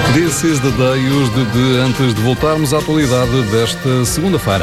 This is the day, os de antes de voltarmos à atualidade desta segunda-feira.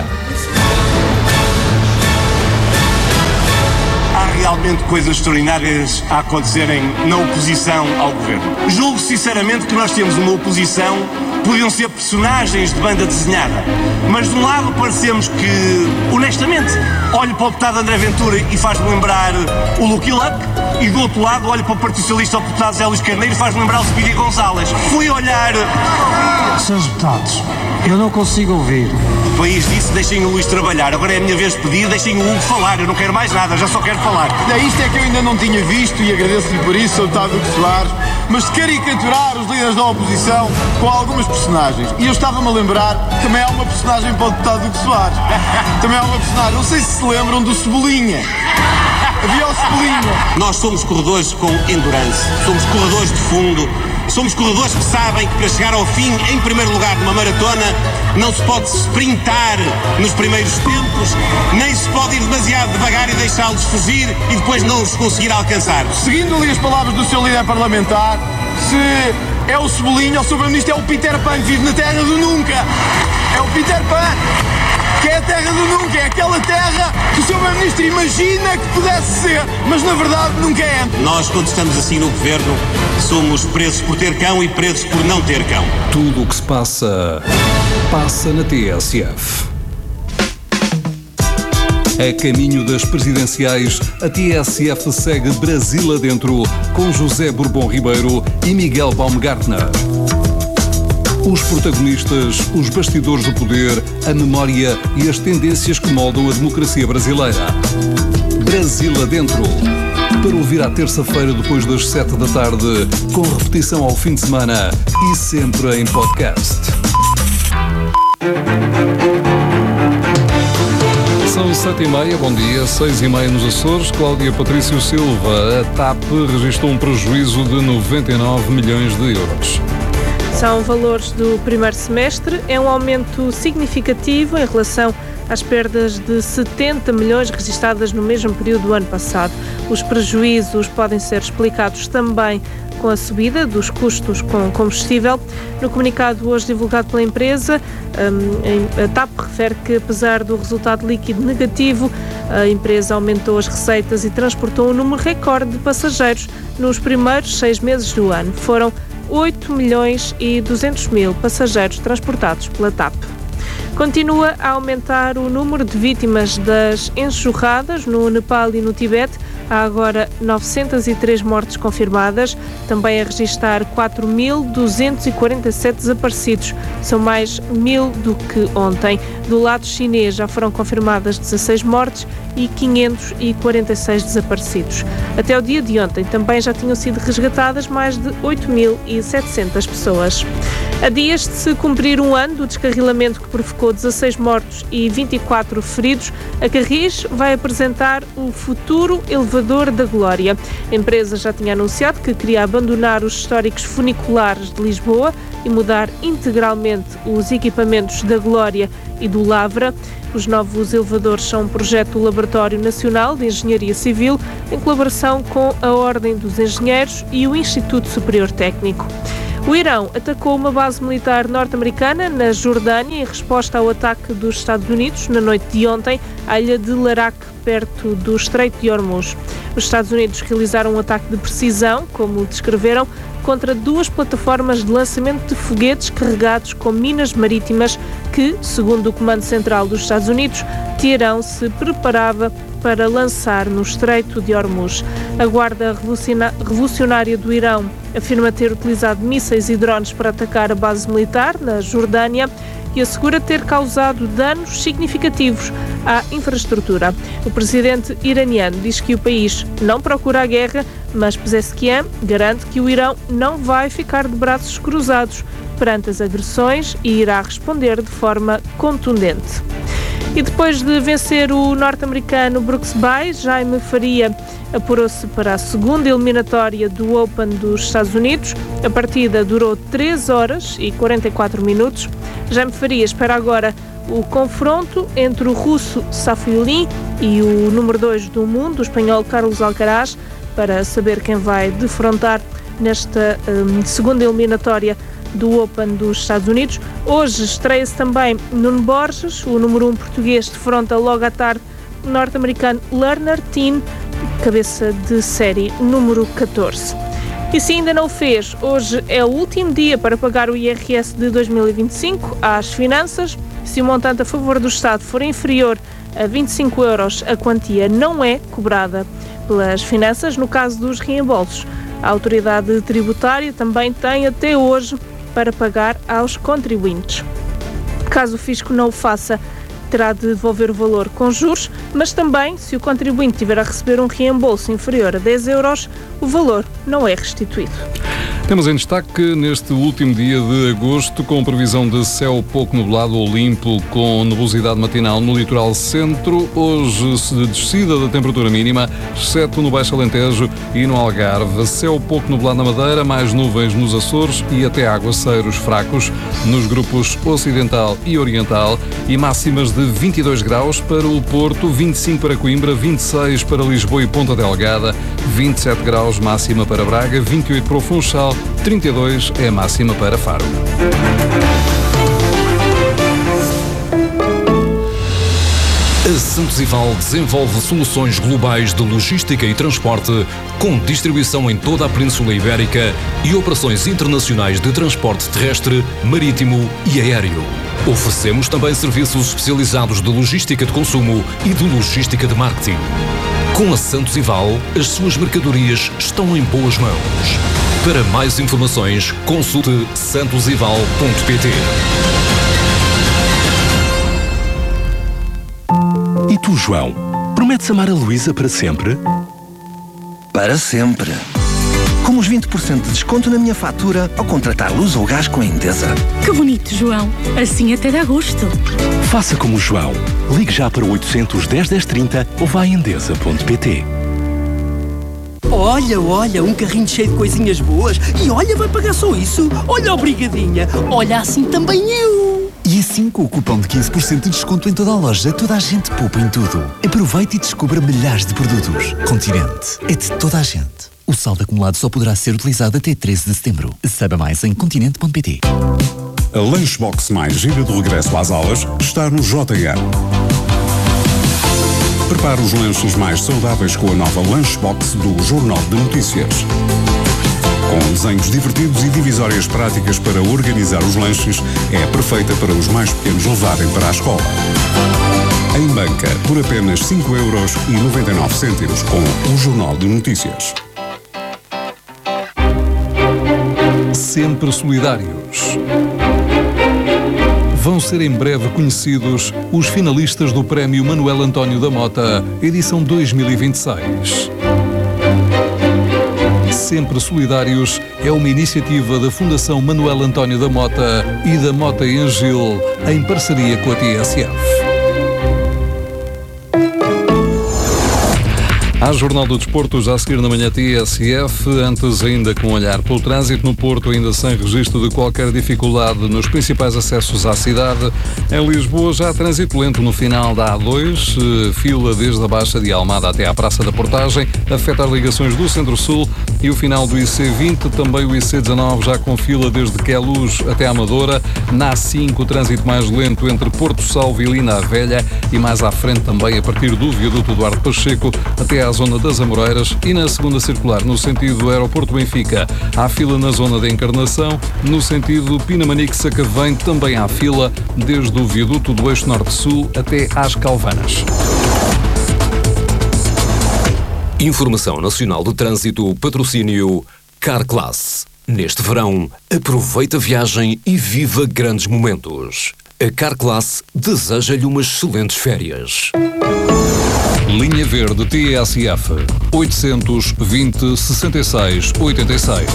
Há realmente coisas extraordinárias a acontecerem na oposição ao governo. Julgo sinceramente que nós temos uma oposição, podiam ser personagens de banda desenhada, mas de um lado parecemos que, honestamente, olho para o deputado André Ventura e faz-me lembrar o Lucky Luck, e do outro lado olho para o Partido Socialista, o deputado Zé Luís Carneiro, e faz-me lembrar o Speedy González. Fui olhar... Senhores deputados, eu não consigo ouvir. O país disse, deixem o Luís trabalhar, agora é a minha vez de pedir, deixem o Hugo falar, eu não quero mais nada, já só quero falar. Isto é que eu ainda não tinha visto e agradeço-lhe por isso, Sr. Deputado Hugo Soares, mas de caricaturar os líderes da oposição com algumas personagens. E eu estava-me a lembrar, também há uma personagem para o Deputado Hugo Soares. Também há uma personagem, não sei se se lembram do Cebolinha. Havia o Cebolinha. Nós somos corredores com endurance, somos corredores de fundo, somos corredores que sabem que para chegar ao fim, em primeiro lugar numa maratona, não se pode sprintar nos primeiros tempos, nem se pode ir demasiado devagar e deixá-los fugir e depois não os conseguir alcançar. Seguindo ali as palavras do seu líder parlamentar, se é o Cebolinha, o Sr. Primeiro-Ministro é o Peter Pan que vive na terra do nunca. É o Peter Pan, que é a terra do nunca, é aquela terra que o Sr. Primeiro-Ministro imagina que pudesse ser, mas na verdade nunca é. Nós, quando estamos assim no governo, somos presos por ter cão e presos por não ter cão. Tudo o que se passa na TSF. A caminho das presidenciais, a TSF segue Brasil adentro com José Bourbon Ribeiro e Miguel Baumgartner. Os protagonistas, os bastidores do poder, a memória e as tendências que moldam a democracia brasileira. Brasil adentro. Para ouvir à terça-feira depois das 7 da tarde, com repetição ao fim de semana e sempre em podcast. São 7h30, bom dia, 6h30 nos Açores. Cláudia Patrício Silva, a TAP registrou um prejuízo de 99 milhões de euros. São valores do primeiro semestre, é um aumento significativo em relação às perdas de 70 milhões registadas no mesmo período do ano passado. Os prejuízos podem ser explicados também com a subida dos custos com combustível. No comunicado hoje divulgado pela empresa, a TAP refere que, apesar do resultado líquido negativo, a empresa aumentou as receitas e transportou um número recorde de passageiros nos primeiros 6 meses do ano. Foram 8 milhões e 200 mil passageiros transportados pela TAP. Continua a aumentar o número de vítimas das enxurradas no Nepal e no Tibete. Há agora 903 mortes confirmadas, também a registrar 4.247 desaparecidos. São mais 1.000 do que ontem. Do lado chinês já foram confirmadas 16 mortes e 546 desaparecidos. Até o dia de ontem também já tinham sido resgatadas mais de 8.700 pessoas. A dias de se cumprir um ano do descarrilamento que provocou 16 mortos e 24 feridos, a Carris vai apresentar o futuro elevador da Glória. A empresa já tinha anunciado que queria abandonar os históricos funiculares de Lisboa e mudar integralmente os equipamentos da Glória e do Lavra. Os novos elevadores são um projeto do Laboratório Nacional de Engenharia Civil, em colaboração com a Ordem dos Engenheiros e o Instituto Superior Técnico. O Irão atacou uma base militar norte-americana na Jordânia em resposta ao ataque dos Estados Unidos na noite de ontem à ilha de Larak, perto do Estreito de Hormuz. Os Estados Unidos realizaram um ataque de precisão, como descreveram, contra 2 plataformas de lançamento de foguetes carregados com minas marítimas que, segundo o Comando Central dos Estados Unidos, Teherão se preparava para lançar no Estreito de Hormuz. A Guarda Revolucionária do Irão afirma ter utilizado mísseis e drones para atacar a base militar na Jordânia e assegura ter causado danos significativos à infraestrutura. O presidente iraniano diz que o país não procura a guerra, mas Pezeshkian garante que o Irão não vai ficar de braços cruzados perante as agressões e irá responder de forma contundente. E depois de vencer o norte-americano Brooks Bay, Jaime Faria apurou-se para a segunda eliminatória do Open dos Estados Unidos. A partida durou 3 horas e 44 minutos. Jaime Faria espera agora o confronto entre o russo Safiullin e o número 2 do mundo, o espanhol Carlos Alcaraz, para saber quem vai defrontar nesta segunda eliminatória do Open dos Estados Unidos. Hoje estreia-se também Nuno Borges, o número 1 português, defronta logo à tarde o norte-americano Lerner Tin, cabeça de série número 14. E se ainda não o fez, hoje é o último dia para pagar o IRS de 2025 às finanças. Se o montante a favor do Estado for inferior a 25 euros, a quantia não é cobrada pelas finanças. No caso dos reembolsos, a autoridade tributária também tem até hoje para pagar aos contribuintes. Caso o fisco não o faça, terá de devolver o valor com juros, mas também, se o contribuinte tiver a receber um reembolso inferior a 10 euros, o valor não é restituído. Temos em destaque neste último dia de agosto, com previsão de céu pouco nublado ou limpo, com nebulosidade matinal no litoral centro. Hoje, descida da temperatura mínima, exceto no Baixo Alentejo e no Algarve. Céu pouco nublado na Madeira, mais nuvens nos Açores e até aguaceiros fracos nos grupos ocidental e oriental. E máximas de 22 graus para o Porto, 25 para Coimbra, 26 para Lisboa e Ponta Delgada, 27 graus máxima para Braga, 28 para o Funchal, 32 é a máxima para Faro. A Santos Ival desenvolve soluções globais de logística e transporte, com distribuição em toda a Península Ibérica e operações internacionais de transporte terrestre, marítimo e aéreo. Oferecemos também serviços especializados de logística de consumo e de logística de marketing. Com a Santos Ival, as suas mercadorias estão em boas mãos. Para mais informações, consulte santosival.pt. E tu, João, prometes amar a Luísa para sempre? Para sempre. Com os 20% de desconto na minha fatura ao contratar luz ou gás com a Endesa. Que bonito, João. Assim até dá gosto. Faça como o João. Ligue já para o 810 1030 ou vá a endesa.pt. Olha, um carrinho cheio de coisinhas boas. E olha, vai pagar só isso. Olha, obrigadinha. Olha, assim também eu. E assim, com o cupom de 15% de desconto em toda a loja, toda a gente poupa em tudo. Aproveite e descubra milhares de produtos. Continente é de toda a gente. O saldo acumulado só poderá ser utilizado até 13 de setembro. Saiba mais em continente.pt. A Lunchbox mais gira do regresso às aulas está no JR. Prepare os lanches mais saudáveis com a nova Lunchbox do Jornal de Notícias. Com desenhos divertidos e divisórias práticas para organizar os lanches, é perfeita para os mais pequenos levarem para a escola. Em banca, por apenas 5,99 € com o Jornal de Notícias. Sempre solidários. Vão ser em breve conhecidos os finalistas do Prémio Manuel António da Mota, edição 2026. Sempre Solidários é uma iniciativa da Fundação Manuel António da Mota e da Mota Engil, em parceria com a TSF. Há Jornal do Desporto, já a seguir na manhã TSF, antes ainda com olhar pelo trânsito no Porto, ainda sem registro de qualquer dificuldade nos principais acessos à cidade. Em Lisboa já há trânsito lento no final da A2, fila desde a Baixa de Almada até à Praça da Portagem, afeta as ligações do Centro-Sul e o final do IC20, também o IC19 já com fila desde Queluz até a Amadora. Na A5 o trânsito mais lento entre Porto Salvo e Linda a Velha e mais à frente também a partir do viaduto Eduardo Pacheco até à zona das Amoreiras e na segunda circular no sentido do Aeroporto Benfica. Há fila na zona da Encarnação, no sentido Pinamanique-Sacavém também há fila desde o viaduto do Eixo Norte-Sul até às Calvanas. Informação Nacional do Trânsito, patrocínio Carclass. Neste verão, aproveita a viagem e viva grandes momentos. A Carclass deseja-lhe umas excelentes férias. Linha Verde TSF 820 66 86.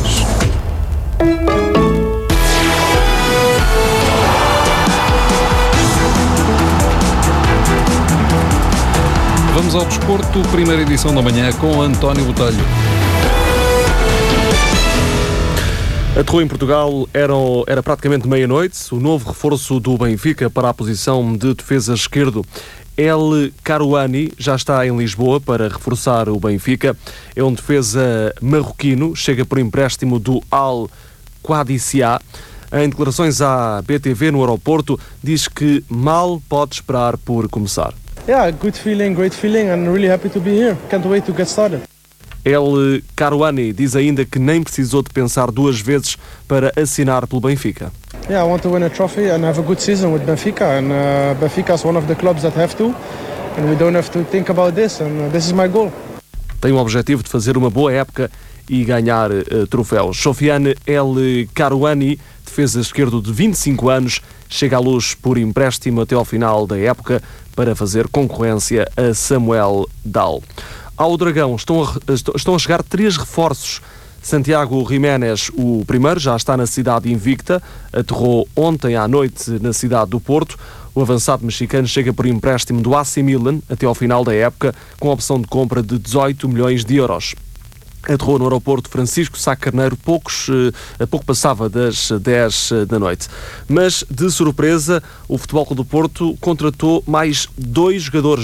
Vamos ao desporto, primeira edição da manhã com António Botelho. Aterrou em Portugal, era praticamente meia-noite, o novo reforço do Benfica para a posição de defesa esquerdo. El Karouani já está em Lisboa para reforçar o Benfica. É um defesa marroquino, chega por empréstimo do Al Qadisiyah. Em declarações à BTV no aeroporto, diz que mal pode esperar por começar. Yeah, good feeling, great feeling, and really happy to be here. Can't wait to get started. El Karouani diz ainda que nem precisou de pensar duas vezes para assinar pelo Benfica. Yeah, I want to win a trophy and have a good season with Benfica, and Benfica is one of the clubs that have to, and we don't have to think about this, and this is my goal. Tem o objetivo de fazer uma boa época e ganhar troféus. Sofiane El Karouani, defesa esquerdo de 25 anos, chega à Luz por empréstimo até ao final da época para fazer concorrência a Samuel Dal. Ao Dragão estão a chegar 3 reforços. Santiago Jiménez, o primeiro, já está na cidade invicta, aterrou ontem à noite na cidade do Porto. O avançado mexicano chega por empréstimo do AC Milan até ao final da época, com a opção de compra de 18 milhões de euros. Aterrou no aeroporto Francisco Sá Carneiro pouco passava das 10 da noite. Mas, de surpresa, o Futebol Clube do Porto contratou mais dois jogadores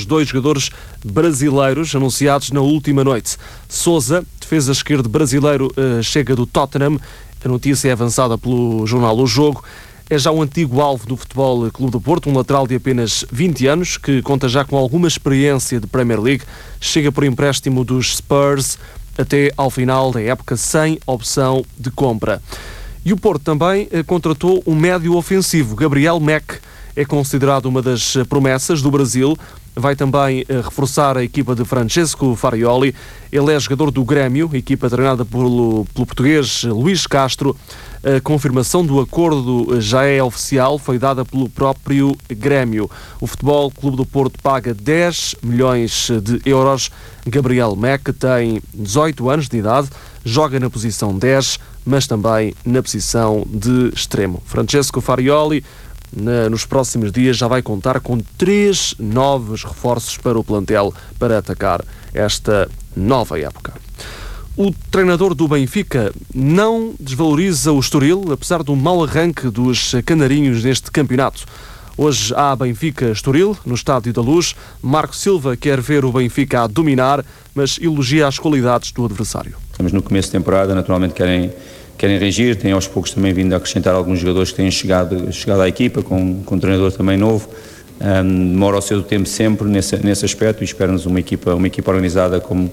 brasileiros anunciados na última noite. Sousa, defesa esquerdo brasileiro, chega do Tottenham. A notícia é avançada pelo jornal O Jogo. É já um antigo alvo do Futebol Clube do Porto, um lateral de apenas 20 anos, que conta já com alguma experiência de Premier League. Chega por empréstimo dos Spurs até ao final da época, sem opção de compra. E o Porto também contratou um médio ofensivo. Gabriel Mack é considerado uma das promessas do Brasil. Vai também reforçar a equipa de Francesco Farioli. Ele é jogador do Grêmio, equipa treinada pelo português Luís Castro. A confirmação do acordo já é oficial, foi dada pelo próprio Grêmio. O Futebol Clube do Porto paga 10 milhões de euros. Gabriel Mack tem 18 anos de idade, joga na posição 10, mas também na posição de extremo. Francesco Farioli, nos próximos dias, já vai contar com 3 novos reforços para o plantel para atacar esta nova época. O treinador do Benfica não desvaloriza o Estoril, apesar do mau arranque dos canarinhos neste campeonato. Hoje há Benfica-Estoril, no Estádio da Luz. Marco Silva quer ver o Benfica a dominar, mas elogia as qualidades do adversário. Estamos no começo de temporada, naturalmente querem reagir, têm aos poucos também vindo a acrescentar alguns jogadores que têm chegado à equipa, com um treinador também novo. Demora o seu tempo sempre nesse aspecto e espera-nos uma equipa organizada como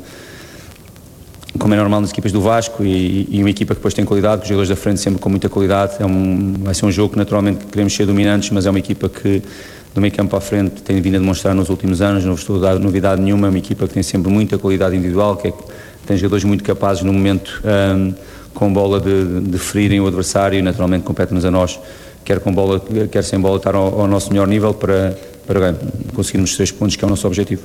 é normal nas equipas do Vasco e uma equipa que depois tem qualidade, com os jogadores da frente sempre com muita qualidade. Vai ser um jogo que naturalmente queremos ser dominantes, mas é uma equipa que do meio campo à frente tem vindo a demonstrar nos últimos anos, não estou a dar novidade nenhuma, é uma equipa que tem sempre muita qualidade individual, tem jogadores muito capazes no momento com bola de ferirem o adversário e naturalmente compete-nos a nós, quer sem bola estar ao nosso melhor nível para conseguirmos os 3 pontos, que é o nosso objetivo.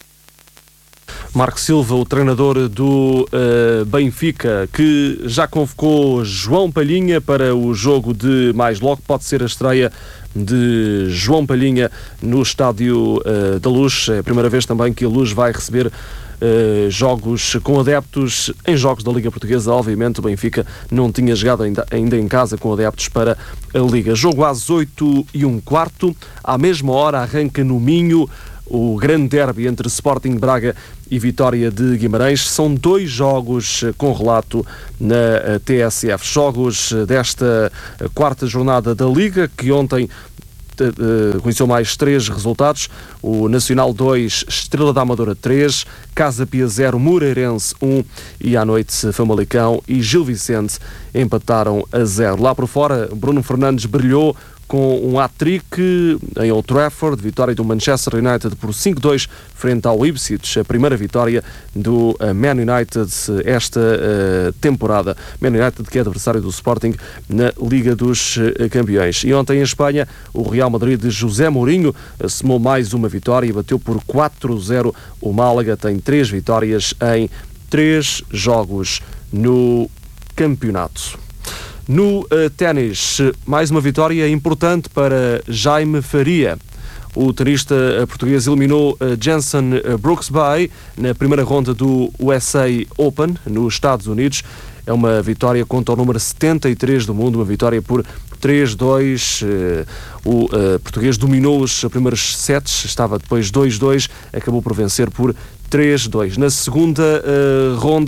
Marco Silva, o treinador do Benfica, que já convocou João Palhinha para o jogo de mais logo. Pode ser a estreia de João Palhinha no Estádio da Luz. É a primeira vez também que a Luz vai receber jogos com adeptos em jogos da Liga Portuguesa. Obviamente o Benfica não tinha jogado ainda em casa com adeptos para a Liga. Jogo às 8h15. À mesma hora arranca no Minho o grande derby entre Sporting Braga e Vitória de Guimarães. São 2 jogos com relato na TSF. Jogos desta 4ª jornada da Liga, que ontem conheceu mais 3 resultados. O Nacional 2, Estrela da Amadora 3, Casa Pia 0, Moreirense 1 e à noite Famalicão e Gil Vicente empataram a 0. Lá por fora, Bruno Fernandes brilhou com um hat-trick em Old Trafford, vitória do Manchester United por 5-2 frente ao Ipswich, a primeira vitória do Man United esta temporada. Man United, que é adversário do Sporting na Liga dos Campeões. E ontem em Espanha, o Real Madrid de José Mourinho somou mais uma vitória e bateu por 4-0 o Málaga. Tem 3 vitórias em 3 jogos no campeonato. No ténis, mais uma vitória importante para Jaime Faria. O tenista português eliminou Jenson Brooksby na primeira ronda do USA Open, nos Estados Unidos. É uma vitória contra o número 73 do mundo, uma vitória por 3-2. O português dominou os primeiros sets, estava depois 2-2, acabou por vencer por 3-2. Na segunda ronda,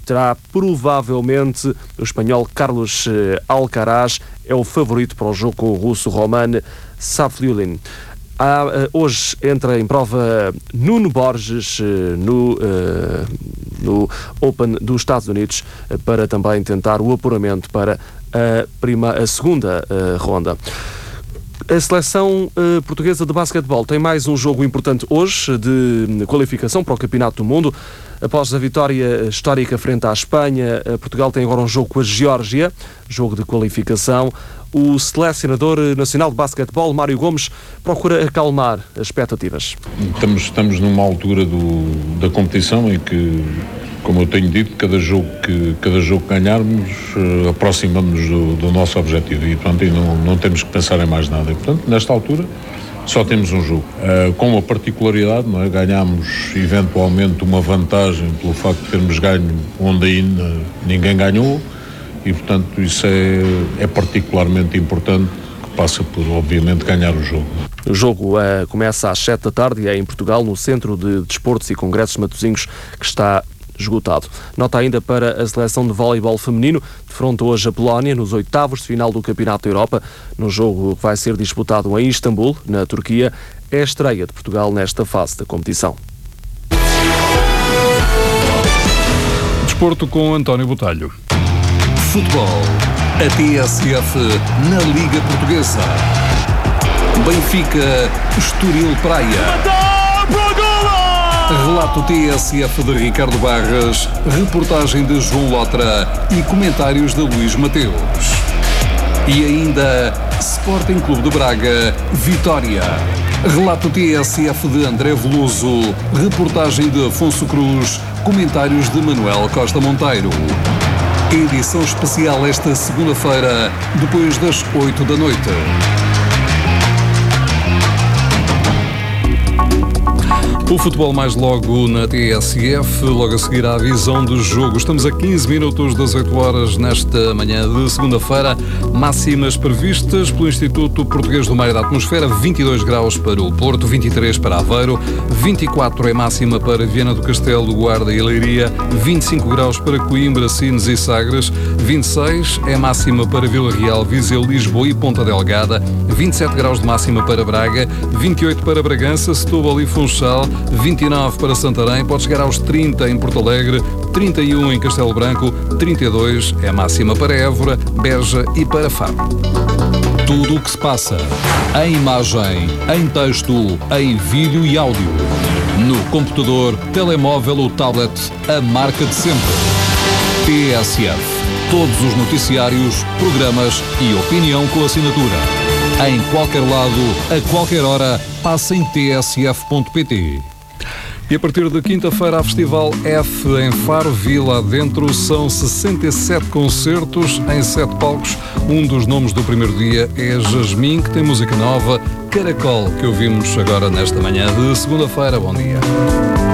terá provavelmente o espanhol Carlos Alcaraz, é o favorito para o jogo com o russo Roman Savliulin. Hoje entra em prova Nuno Borges no Open dos Estados Unidos para também tentar o apuramento para a segunda ronda. A seleção portuguesa de basquetebol tem mais um jogo importante hoje de qualificação para o Campeonato do Mundo. Após a vitória histórica frente à Espanha, Portugal tem agora um jogo com a Geórgia, jogo de qualificação. O selecionador nacional de basquetebol, Mário Gomes, procura acalmar as expectativas. Estamos numa altura da competição em que, como eu tenho dito, cada jogo que ganharmos, aproximamos-nos do nosso objetivo e, portanto, não temos que pensar em mais nada. E, portanto, nesta altura, só temos um jogo. Com uma particularidade, não é? Ganhamos, eventualmente, uma vantagem pelo facto de termos ganho onde ainda ninguém ganhou e, portanto, isso é particularmente importante, que passa por, obviamente, ganhar o jogo. O jogo começa às 7 da tarde e é em Portugal, no Centro de Desportos e Congressos Matosinhos, que está esgotado. Nota ainda para a seleção de voleibol feminino, defronta hoje a Polónia nos oitavos de final do Campeonato da Europa, no jogo que vai ser disputado em Istambul, na Turquia. É a estreia de Portugal nesta fase da competição. Desporto com António Botelho. Futebol. A TSF na Liga Portuguesa. Benfica, Estoril Praia. Relato TSF de Ricardo Barras, reportagem de João Lotra e comentários de Luís Mateus. E ainda Sporting Clube de Braga, Vitória. Relato TSF de André Veloso, reportagem de Afonso Cruz, comentários de Manuel Costa Monteiro. Edição especial esta segunda-feira, depois das 8 da noite. O futebol mais logo na TSF, logo a seguir à visão do jogo. Estamos a 15 minutos das 8 horas nesta manhã de segunda-feira. Máximas previstas pelo Instituto Português do Mar e da Atmosfera: 22 graus para o Porto, 23 para Aveiro, 24 é máxima para Viana do Castelo, Guarda e Leiria, 25 graus para Coimbra, Sines e Sagres, 26 é máxima para Vila Real, Viseu, Lisboa e Ponta Delgada, 27 graus de máxima para Braga, 28 para Bragança, Setúbal e Funchal, 29 para Santarém, pode chegar aos 30 em Porto Alegre, 31 em Castelo Branco, 32 é máxima para Évora, Beja e para Faro. Tudo o que se passa, em imagem, em texto, em vídeo e áudio. No computador, telemóvel ou tablet, a marca de sempre. TSF. Todos os noticiários, programas e opinião com assinatura. Em qualquer lado, a qualquer hora, passa em tsf.pt. E a partir de quinta-feira, há Festival F em Faro, Vila Adentro. São 67 concertos em 7 palcos. Um dos nomes do primeiro dia é Jasmine, que tem música nova, Caracol, que ouvimos agora nesta manhã de segunda-feira. Bom dia.